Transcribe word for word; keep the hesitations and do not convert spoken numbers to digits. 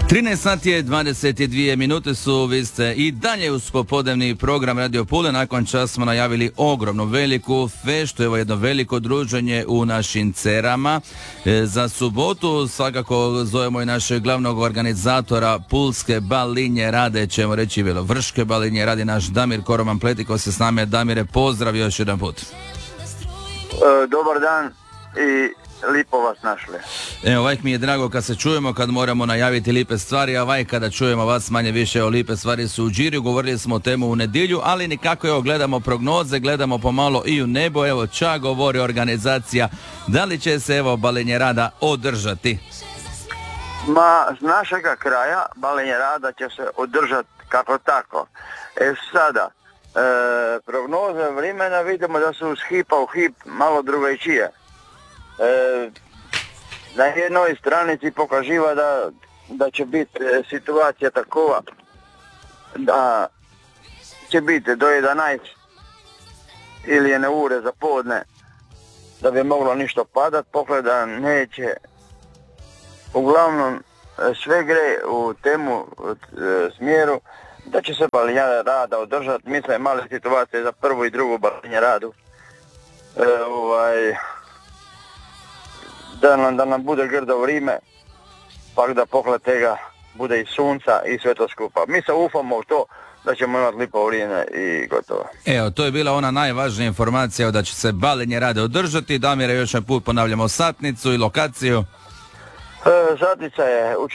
trinaest sati je dvadeset dvije minute su, vi ste i dalje uz popodnevni program Radio Pule. Nakon časa smo najavili ogromnu veliku feštu, evo jedno veliko druženje u našim Cerama. E, za subotu svakako zovemo i našeg glavnog organizatora Pulske balinje rade, ćemo reći Vrške balinje radi, naš Damir Koroman Pletiko se s nama. Damire, pozdrav još jedan put. E, dobar dan i lipo vas našli. Evo, ovaj mi je drago kad se čujemo, kad moramo najaviti lipe stvari, a ovaj kada čujemo vas manje više o lipe stvari su u džiri. Govorili smo o temu u nedjelju, ali nikako, evo, gledamo prognoze, gledamo pomalo i u nebo. Evo, ča govori organizacija, da li će se, evo, balenje rada održati? Ma, s našega kraja balenje rada će se održati kako tako. E sada, e, prognoze vremena vidimo da su s hipa u hip malo drugačije. E, na jednoj stranici pokaživa da, da će biti e, situacija takova da će biti do jedanaest ili jedne ure za podne da bi moglo ništa padat, pogleda neće. Uglavnom sve gre u temu e, smjeru da će se balenje rada održati. Mislim, male situacije za prvu i drugu balenje radu. E, ovaj... Da nam, da nam bude grdo vrime, pa da pogled tega bude i sunca i sve to skupa. Mi se ufamo u to da ćemo imati lipo vrijeme i gotovo. Evo, to je bila ona najvažnija informacija da će se balenje rade održati. Damire, još jedan put ponavljamo satnicu i lokaciju. E, satnica je u